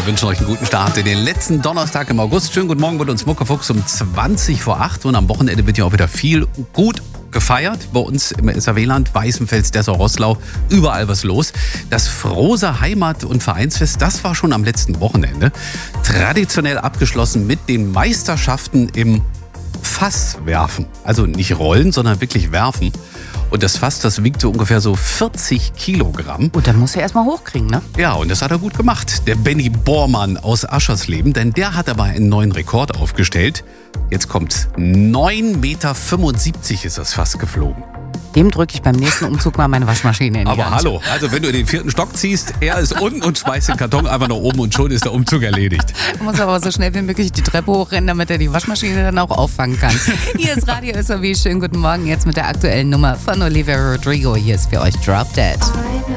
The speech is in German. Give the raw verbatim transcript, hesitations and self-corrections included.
wünschen euch einen guten Start in den letzten Donnerstag im August. Schönen guten Morgen mit uns Muckefuchs um zwanzig vor acht. Und am Wochenende wird ja auch wieder viel gut gefeiert. Bei uns im S R W-Land, Weißenfels, Dessau, Roßlau, überall was los. Das Frohser Heimat- und Vereinsfest, das war schon am letzten Wochenende. Traditionell abgeschlossen mit den Meisterschaften im Fasswerfen. Also nicht rollen, sondern wirklich werfen. Und das Fass, das wiegt so ungefähr so vierzig Kilogramm. Und dann muss er erstmal hochkriegen, ne? Ja, und das hat er gut gemacht. Der Benny Bormann aus Aschersleben, denn der hat aber einen neuen Rekord aufgestellt. Jetzt kommt's. neun Meter fünfundsiebzig ist das Fass geflogen. Dem drücke ich beim nächsten Umzug mal meine Waschmaschine in die Aber Hand. hallo, also wenn du in den vierten Stock ziehst, er ist unten und schmeißt den Karton einfach nach oben und schon ist der Umzug erledigt. Du musst aber so schnell wie möglich die Treppe hochrennen, damit er die Waschmaschine dann auch auffangen kann. Hier ist Radio S R W. Schönen guten Morgen jetzt mit der aktuellen Nummer von Olivia Rodrigo. Hier ist für euch Drop Dead.